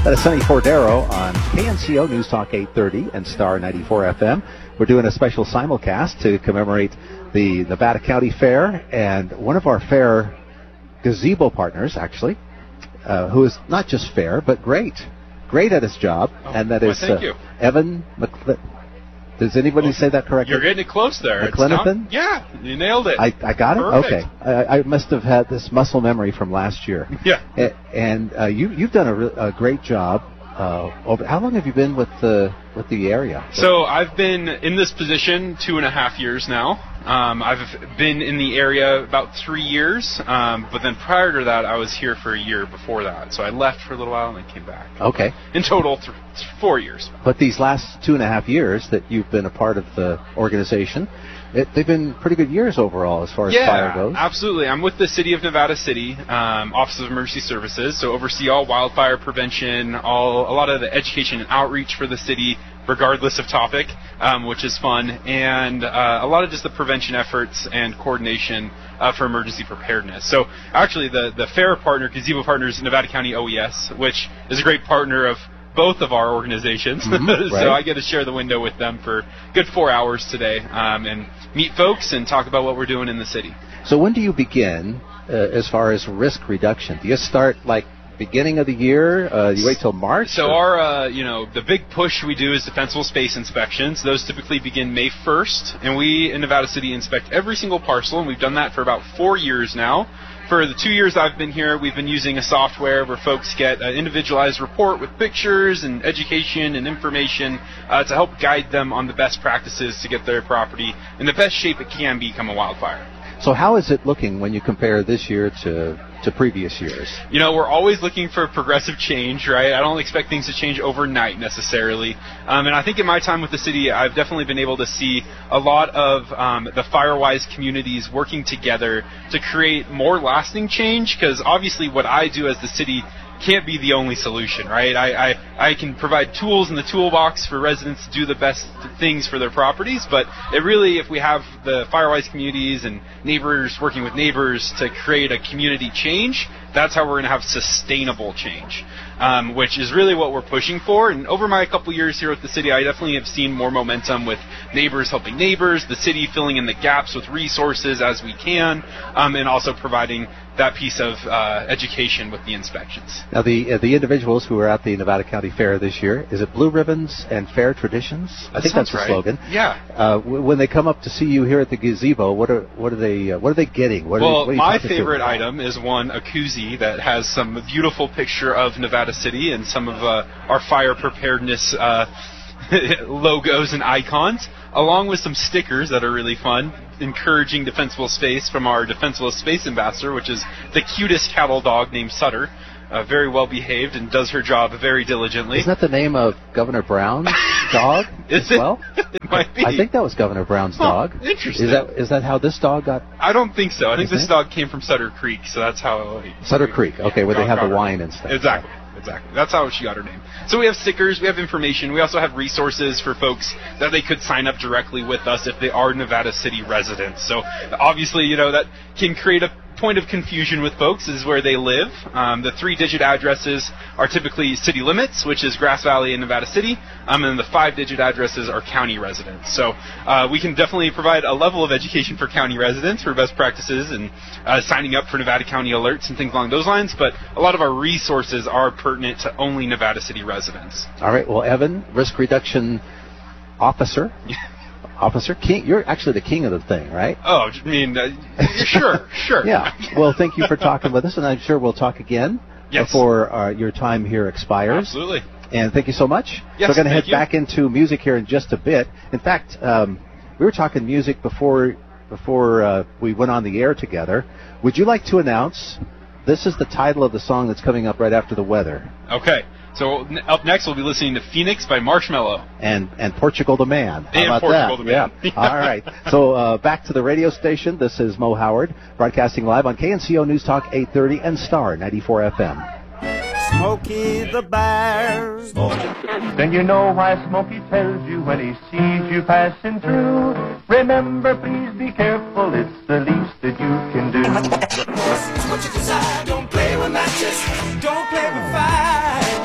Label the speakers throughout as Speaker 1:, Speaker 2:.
Speaker 1: That is Sonny Cordero on KNCO News Talk 830 and Star 94 FM. We're doing a special simulcast to commemorate the Nevada County Fair, and one of our fair gazebo partners, actually, who is not just fair, but great at his job, and that is Evan McClinton. Does anybody say that correctly?
Speaker 2: You're getting it close there.
Speaker 1: McClinton?
Speaker 2: Yeah, you nailed it.
Speaker 1: I got it?
Speaker 2: Perfect.
Speaker 1: Okay. I must have had this muscle memory from last year.
Speaker 2: Yeah.
Speaker 1: And you've done a great job. How long have you been with the area?
Speaker 2: So I've been in this position 2.5 years now. I've been in the area about 3 years, but then prior to that, I was here for a year before that. So I left for a little while and then came back.
Speaker 1: Okay.
Speaker 2: In total, 4 years.
Speaker 1: But these last 2.5 years that you've been a part of the organization, they've been pretty good years overall as far as fire goes.
Speaker 2: Yeah, absolutely. I'm with the City of Nevada City, Office of Emergency Services, so oversee all wildfire prevention, a lot of the education and outreach for the city, regardless of topic, which is fun, and a lot of just the prevention efforts and coordination for emergency preparedness. So actually the fair partner, gazebo partners, Nevada County OES, which is a great partner of both of our organizations.
Speaker 1: Right.
Speaker 2: So I get to share the window with them for a good 4 hours today and meet folks and talk about what we're doing in the city.
Speaker 1: So when do you begin as far as risk reduction? Do you start like beginning of the year? You wait till March?
Speaker 2: So our, the big push we do is defensible space inspections. Those typically begin May 1st, and we in Nevada City inspect every single parcel, and we've done that for about 4 years now. For the 2 years I've been here, we've been using a software where folks get an individualized report with pictures and education and information to help guide them on the best practices to get their property in the best shape it can become a wildfire.
Speaker 1: So how is it looking when you compare this year to previous years?
Speaker 2: We're always looking for progressive change, right? I don't expect things to change overnight necessarily. And I think in my time with the city, I've definitely been able to see a lot of the FireWise communities working together to create more lasting change, because obviously what I do as the city can't be the only solution, right? I can provide tools in the toolbox for residents to do the best things for their properties, but it really, if we have the FireWise communities and neighbors working with neighbors to create a community change, that's how we're going to have sustainable change, which is really what we're pushing for. And over my couple years here with the city, I definitely have seen more momentum with neighbors helping neighbors, the city filling in the gaps with resources as we can, and also providing that piece of education with the inspections.
Speaker 1: Now, the individuals who are at the Nevada County Fair this year, is it Blue Ribbons and Fair Traditions? I think that's the slogan.
Speaker 2: Yeah.
Speaker 1: When they come up to see you here at the gazebo, what are they getting? What are
Speaker 2: my favorite item is a koozie that has some beautiful picture of Nevada City and some of our fire preparedness logos and icons, along with some stickers that are really fun, encouraging defensible space from our defensible space ambassador, which is the cutest cattle dog named Sutter. Very well behaved and does her job very diligently.
Speaker 1: Isn't that the name of Governor Brown's dog as well?
Speaker 2: It might be.
Speaker 1: I think that was Governor Brown's dog.
Speaker 2: Interesting.
Speaker 1: Is that how this dog got?
Speaker 2: I don't think so. I think this dog came from Sutter Creek, so that's how.
Speaker 1: Sutter Creek. Okay, where they have the wine and stuff.
Speaker 2: Exactly. That's how she got her name. So we have stickers, we have information, we also have resources for folks that they could sign up directly with us if they are Nevada City residents. So obviously, that can create a point of confusion with folks is where they live. The 3-digit addresses are typically city limits, which is Grass Valley and Nevada City, and then the 5-digit addresses are county residents. So we can definitely provide a level of education for county residents for best practices and signing up for Nevada County alerts and things along those lines, but a lot of our resources are pertinent to only Nevada City residents.
Speaker 1: All right, well, Evan, Risk Reduction Officer. Officer King, you're actually the king of the thing, right?
Speaker 2: Oh, I mean, sure.
Speaker 1: Yeah. Well, thank you for talking with us, and I'm sure we'll talk again before your time here expires.
Speaker 2: Absolutely.
Speaker 1: And thank you so much.
Speaker 2: Yes,
Speaker 1: we're going to head back into music here in just a bit. In fact, we were talking music before we went on the air together. Would you like to announce? This is the title of the song that's coming up right after the weather.
Speaker 2: Okay. So up next, we'll be listening to Phoenix by Marshmello.
Speaker 1: And Portugal the Man. How about
Speaker 2: Portugal
Speaker 1: that?
Speaker 2: The Man.
Speaker 1: Yeah. All right. So back to the radio station. This is Mo Howard, broadcasting live on KNCO News Talk 830 and Star 94 FM.
Speaker 3: Smokey the Bear.
Speaker 4: Then you know why Smokey tells you when he sees you passing through. Remember, please be careful, it's the least that you can do.
Speaker 3: What you decide, don't play with matches, don't play with fire.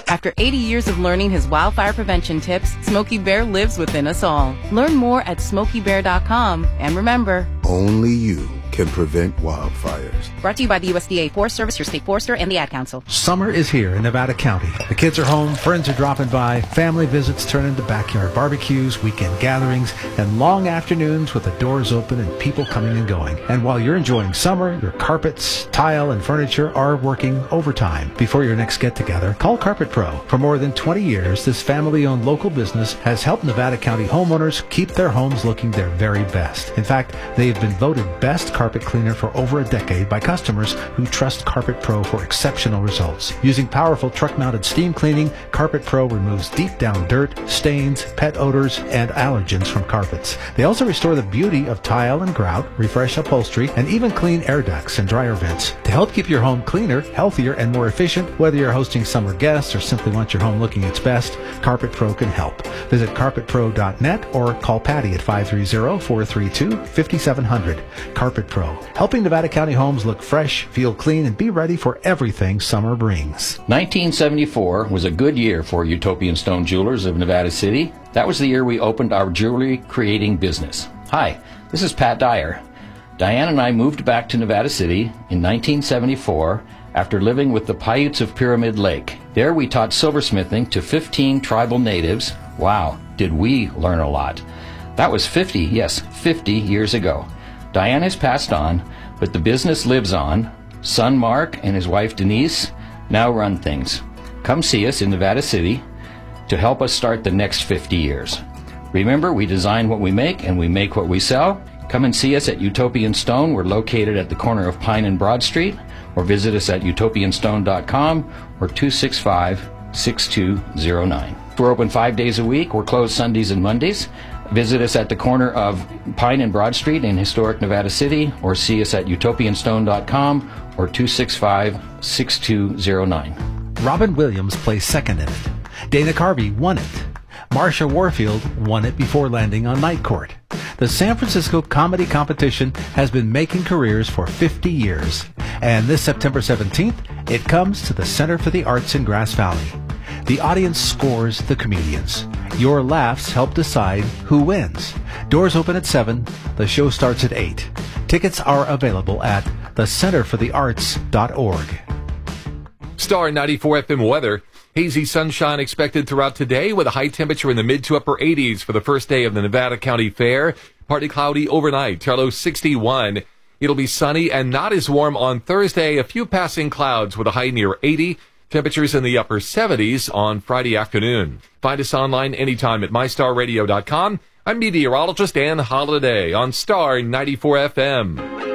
Speaker 5: After 80 years of learning his wildfire prevention tips, Smokey Bear lives within us all. Learn more at SmokeyBear.com. And remember,
Speaker 6: only you can prevent wildfires.
Speaker 5: Brought to you by the USDA Forest Service, your state forester, and the Ad Council.
Speaker 7: Summer is here in Nevada County. The kids are home, friends are dropping by, family visits turn into backyard barbecues, weekend gatherings, and long afternoons with the doors open and people coming and going. And while you're enjoying summer, your carpets, tile, and furniture are working overtime. Before your next get-together, call Carpet Pro. For more than 20 years, this family-owned local business has helped Nevada County homeowners keep their homes looking their very best. In fact, they've been voted best carpet cleaner for over a decade by customers who trust Carpet Pro for exceptional results. Using powerful truck-mounted steam cleaning, Carpet Pro removes deep-down dirt, stains, pet odors, and allergens from carpets. They also restore the beauty of tile and grout, refresh upholstery, and even clean air ducts and dryer vents. To help keep your home cleaner, healthier, and more efficient, whether you're hosting summer guests or simply want your home looking its best, Carpet Pro can help. Visit carpetpro.net or call Patty at 530-432-5700. Carpet Pro, helping Nevada County homes look fresh, feel clean, and be ready for everything summer brings.
Speaker 8: 1974 was a good year for Utopian Stone Jewelers of Nevada City. That was the year we opened our jewelry creating business. Hi, this is Pat Dyer. Diane and I moved back to Nevada City in 1974 after living with the Paiutes of Pyramid Lake. There we taught silversmithing to 15 tribal natives. Wow, did we learn a lot. That was 50 years ago. Diane has passed on, but the business lives on. Son Mark and his wife Denise now run things. Come see us in Nevada City to help us start the next 50 years. Remember, we design what we make and we make what we sell. Come and see us at Utopian Stone. We're located at the corner of Pine and Broad Street, or visit us at utopianstone.com or 265-6209. We're open 5 days a week. We're closed Sundays and Mondays. Visit us at the corner of Pine and Broad Street in historic Nevada City, or see us at utopianstone.com or 265-6209.
Speaker 7: Robin Williams plays second in it. Dana Carvey won it. Marsha Warfield won it before landing on Night Court. The San Francisco comedy competition has been making careers for 50 years. And this September 17th, it comes to the Center for the Arts in Grass Valley. The audience scores the comedians. Your laughs help decide who wins. Doors open at 7. The show starts at 8. Tickets are available at thecenterforthearts.org.
Speaker 9: Star 94 FM weather. Hazy sunshine expected throughout today with a high temperature in the mid to upper 80s for the first day of the Nevada County Fair. Partly cloudy overnight, low 61. It'll be sunny and not as warm on Thursday. A few passing clouds with a high near 80. Temperatures in the upper 70s on Friday afternoon. Find us online anytime at mystarradio.com. I'm meteorologist Ann Holiday on Star 94 FM.